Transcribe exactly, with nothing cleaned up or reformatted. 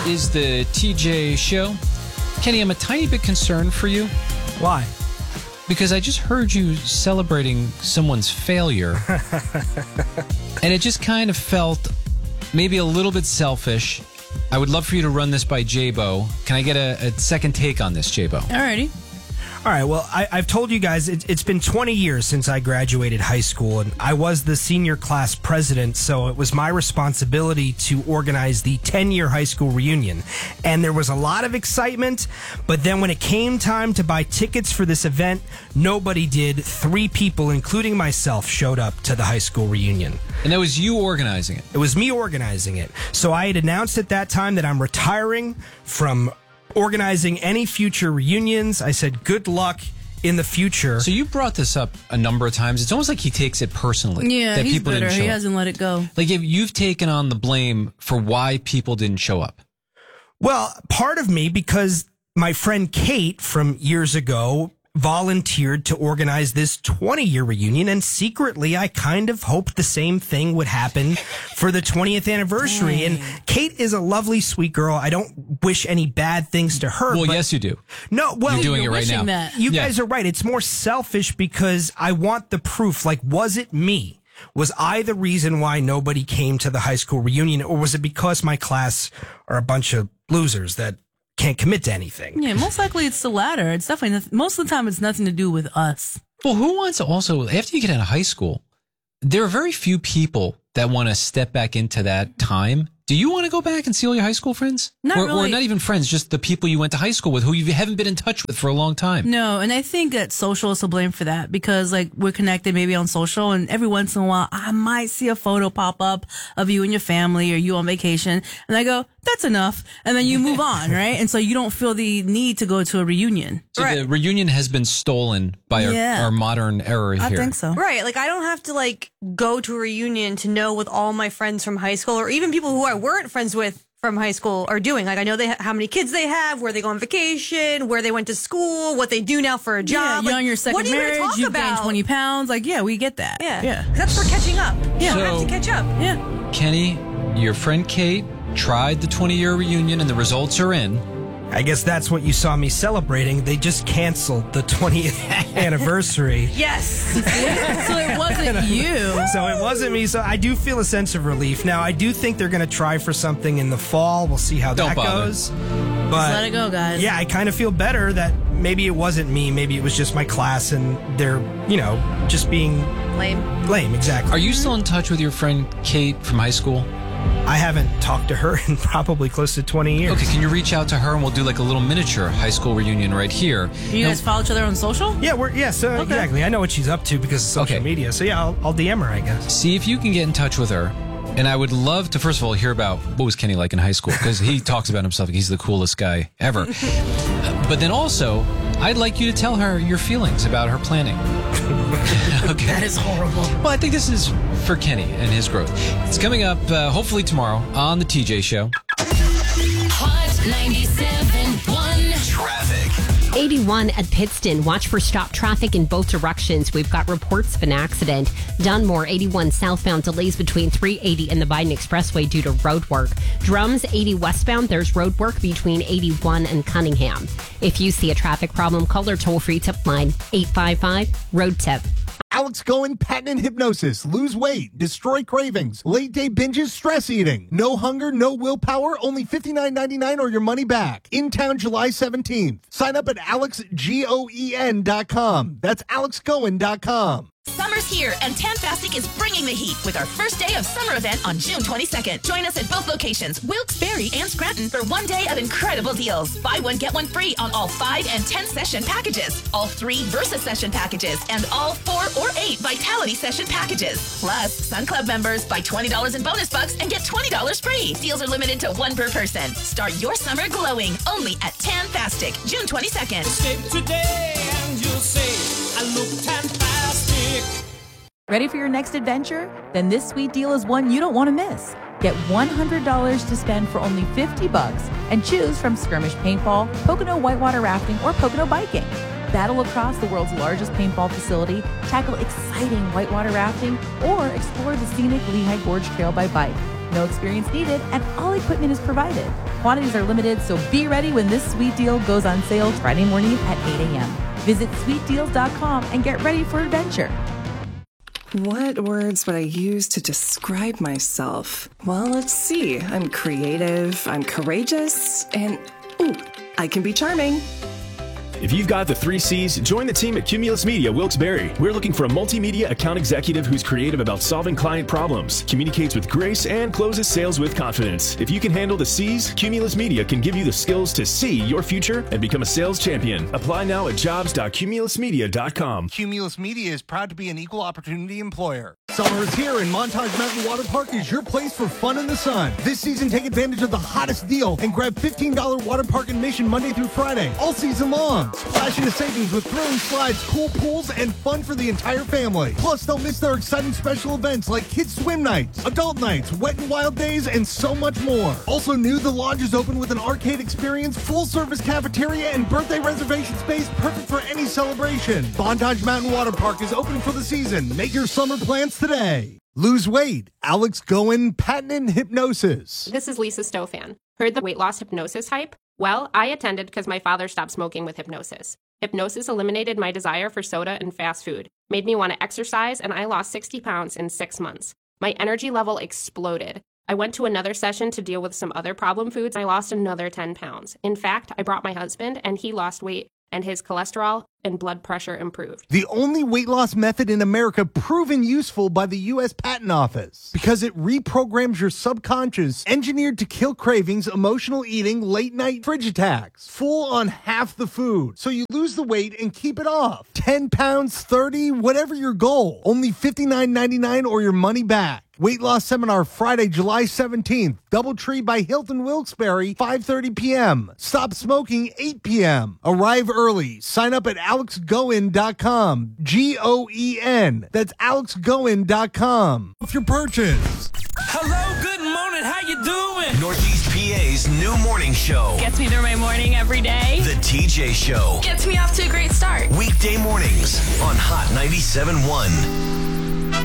is the T J Show. Kenny, I'm a tiny bit concerned for you. Why? Because I just heard you celebrating someone's failure. And it just kind of felt maybe a little bit selfish. I would love for you to run this by J-Bo. Can I get a, a second take on this, J-Bo? Alrighty. All right, well, I, I've told you guys it, it's been twenty years since I graduated high school, and I was the senior class president, so it was my responsibility to organize the ten-year high school reunion. And there was a lot of excitement, but then when it came time to buy tickets for this event, nobody did. Three people, including myself, showed up to the high school reunion. And that was you organizing it? It was me organizing it. So I had announced at that time that I'm retiring from organizing any future reunions. I said, good luck in the future. So you brought this up a number of times. It's almost like he takes it personally. Yeah, that he's people bitter. didn't show He up. hasn't let it go. Like if you've taken on the blame for why people didn't show up. Well, part of me, because my friend Kate from years ago volunteered to organize this twenty-year reunion, and secretly I kind of hoped the same thing would happen for the twentieth anniversary. Dang. And Kate is a lovely, sweet girl. I don't wish any bad things to her. Well, but yes, you do. No, well, You're doing You're it right wishing now. that. you Yeah. guys are right. It's more selfish because I want the proof. Like, was it me? Was I the reason why nobody came to the high school reunion, or was it because my class are a bunch of losers that can't commit to anything? Yeah, most likely it's the latter. It's definitely, noth- most of the time it's nothing to do with us. Well, who wants to also, after you get out of high school, there are very few people that want to step back into that time. Do you want to go back and see all your high school friends? Not or, really. or not even friends, just the people you went to high school with who you haven't been in touch with for a long time. No, and I think that social is to blame for that because, like, we're connected maybe on social, and every once in a while, I might see a photo pop up of you and your family or you on vacation, and I go, that's enough, and then you move on, right? And so you don't feel the need to go to a reunion. So the reunion has been stolen by Yeah. our, our modern era I here. think so. Right, like I don't have to like go to a reunion to know what all my friends from high school or even people who I weren't friends with from high school are doing. Like I know they ha- how many kids they have, where they go on vacation, where they went to school, what they do now for a Yeah, job. you're like, on your second what are you gonna marriage, talk you've about? gained twenty pounds. Like, yeah, we get that. Yeah, Yeah. that's for catching up. You don't So- have to catch up. Yeah. Kenny, your friend Kate tried the twenty-year reunion and the results are in. I guess that's what you saw me celebrating. They just canceled the twentieth anniversary. Yes. So it wasn't you. So it wasn't me. So I do feel a sense of relief. Now, I do think they're going to try for something in the fall. We'll see how Don't that bother. goes. But Let it go, guys. yeah, I kind of feel better that maybe it wasn't me. Maybe it was just my class and they're, you know, just being Lame. lame. Exactly. Are you still in touch with your friend Kate from high school? I haven't talked to her in probably close to twenty years. Okay, can you reach out to her and we'll do like a little miniature high school reunion right here? You guys follow each other on social? Yeah, we're yeah, so exactly. I know what she's up to because of social Okay. media. So yeah, I'll, I'll D M her, I guess. See if you can get in touch with her. And I would love to, first of all, hear about what was Kenny like in high school, because he talks about himself like he's the coolest guy ever. But then also, I'd like you to tell her your feelings about her planning. Okay. That is horrible. Well, I think this is for Kenny and his growth. It's coming up, uh, hopefully tomorrow, on the T J Show. Hot ninety-seven point one. Traffic. eighty-one at Pittston. Watch for stop traffic in both directions. We've got reports of an accident. Dunmore, eighty-one southbound, delays between three eighty and the Biden Expressway due to road work. Drums, eighty westbound, there's road work between eighty-one and Cunningham. If you see a traffic problem, call our toll-free tip line, eight five five, road tip. Alex Cohen, patent and hypnosis, lose weight, destroy cravings, late day binges, stress eating, no hunger, no willpower, only fifty-nine ninety-nine or your money back. In town July seventeenth. Sign up at alex goen dot com. That's alex cohen dot com. Summer's here, and Tantastic is bringing the heat with our first day of summer event on June twenty-second. Join us at both locations, Wilkes-Barre and Scranton, for one day of incredible deals. Buy one, get one free on all five and ten session packages, all three Versa session packages, and all four or eight Vitality session packages. Plus, Sun Club members buy twenty dollars in bonus bucks and get twenty dollars free. Deals are limited to one per person. Start your summer glowing only at Tantastic, June twenty-second. Escape today and you'll say, I look fantastic. Ready for your next adventure? Then this sweet deal is one you don't want to miss. Get one hundred dollars to spend for only fifty bucks and choose from skirmish paintball, Pocono whitewater rafting, or Pocono biking. Battle across the world's largest paintball facility, tackle exciting whitewater rafting, or explore the scenic Lehigh Gorge Trail by bike. No experience needed, and all equipment is provided. Quantities are limited, so be ready when this sweet deal goes on sale Friday morning at eight a.m. Visit sweet deals dot com and get ready for adventure. What words would I use to describe myself? Well, let's see. I'm creative, I'm courageous, and ooh, I can be charming. If you've got the three C's, join the team at Cumulus Media Wilkes-Barre. We're looking for a multimedia account executive who's creative about solving client problems, communicates with grace, and closes sales with confidence. If you can handle the C's, Cumulus Media can give you the skills to see your future and become a sales champion. Apply now at jobs dot cumulus media dot com. Cumulus Media is proud to be an equal opportunity employer. Summer is here, and Montage Mountain Water Park is your place for fun in the sun. This season, take advantage of the hottest deal and grab fifteen dollars water park admission Monday through Friday, all season long. Splash into savings with thrilling slides, cool pools, and fun for the entire family. Plus, don't miss their exciting special events like kids swim nights, adult nights, wet and wild days, and so much more. Also new, the lodge is open with an arcade experience, full-service cafeteria, and birthday reservation space perfect for any celebration. Montage Mountain Water Park is open for the season. Make your summer plans today. Lose weight. Alex Goen, patented hypnosis. This is Lisa Stofan. Heard the weight loss hypnosis hype? Well, I attended because my father stopped smoking with hypnosis. Hypnosis eliminated my desire for soda and fast food, made me want to exercise, and I lost sixty pounds in six months. My energy level exploded. I went to another session to deal with some other problem foods, and I lost another ten pounds. In fact, I brought my husband, and he lost weight, and his cholesterol and blood pressure improved. The only weight loss method in America proven useful by the U S Patent Office because it reprograms your subconscious, engineered to kill cravings, emotional eating, late night fridge attacks, full on half the food. So you lose the weight and keep it off. ten pounds, thirty, whatever your goal. Only fifty-nine ninety-nine or your money back. Weight loss seminar Friday, July seventeenth. Doubletree by Hilton Wilkes-Barre, five thirty p.m. Stop smoking, eight p.m. Arrive early. Sign up at alex goen dot com. G O E N. That's alex goen dot com. If your purchase. Hello, good morning. How you doing? Northeast P A's new morning show. Gets me through my morning every day. The T J Show. Gets me off to a great start. Weekday mornings on Hot ninety-seven point one.